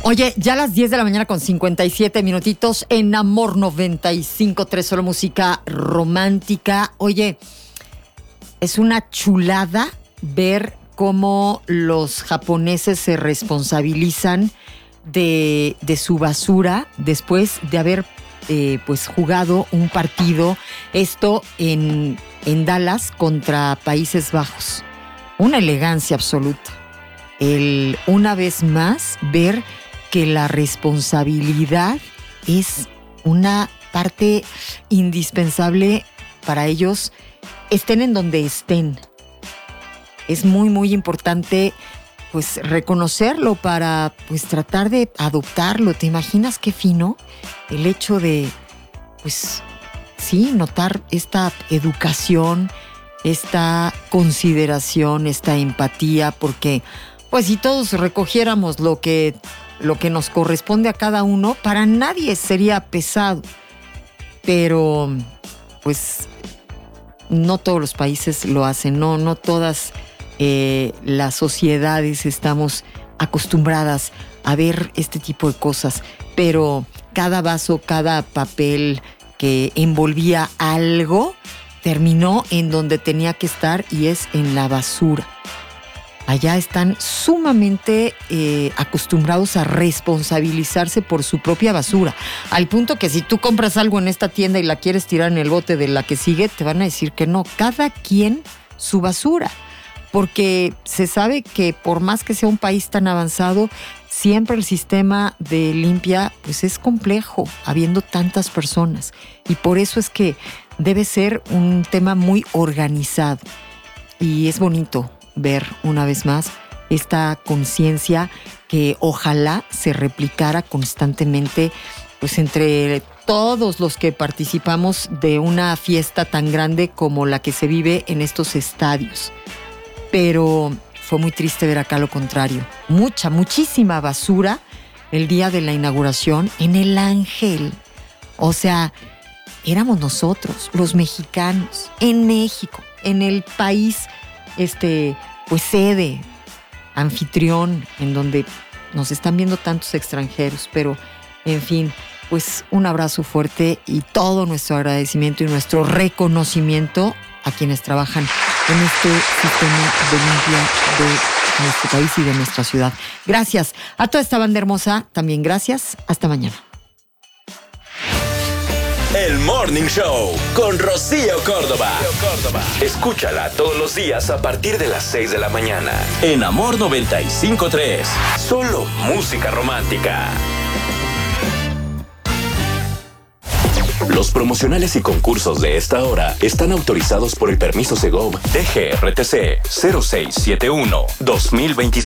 Oye, ya a las 10 de la mañana con 57 minutitos en Amor 95.3, solo música romántica. Oye, es una chulada ver cómo los japoneses se responsabilizan de su basura después de haber pues jugado un partido, esto en Dallas contra Países Bajos. Una elegancia absoluta. Una vez más, ver que la responsabilidad es una parte indispensable para ellos, estén en donde estén. Es muy, muy importante pues reconocerlo para pues tratar de adoptarlo. ¿Te imaginas qué fino? El hecho de pues sí, notar esta educación, esta consideración, esta empatía, porque pues si todos recogiéramos lo que nos corresponde a cada uno, para nadie sería pesado. Pero pues no todos los países lo hacen, no todas las sociedades estamos acostumbradas a ver este tipo de cosas, pero cada vaso, cada papel que envolvía algo terminó en donde tenía que estar, y es en la basura. Allá están sumamente acostumbrados a responsabilizarse por su propia basura, al punto que si tú compras algo en esta tienda y la quieres tirar en el bote de la que sigue, te van a decir que no. Cada quien su basura, porque se sabe que por más que sea un país tan avanzado, siempre el sistema de limpia pues es complejo, habiendo tantas personas, y por eso es que debe ser un tema muy organizado. Y es bonito ver una vez más esta conciencia que ojalá se replicara constantemente pues entre todos los que participamos de una fiesta tan grande como la que se vive en estos estadios. Pero fue muy triste ver acá lo contrario. Muchísima basura el día de la inauguración en el Ángel. O sea, éramos nosotros, los mexicanos, en México, en el país pues sede, anfitrión, en donde nos están viendo tantos extranjeros. Pero, en fin, pues un abrazo fuerte y todo nuestro agradecimiento y nuestro reconocimiento a quienes trabajan en este sistema de limpia de nuestro país y de nuestra ciudad. Gracias a toda esta banda hermosa, también gracias. Hasta mañana. El Morning Show con Rocío Córdoba. Escúchala todos los días a partir de las 6 de la mañana en Amor 95.3. Solo música romántica. Los promocionales y concursos de esta hora están autorizados por el permiso Segov DGRTC 0671-2026.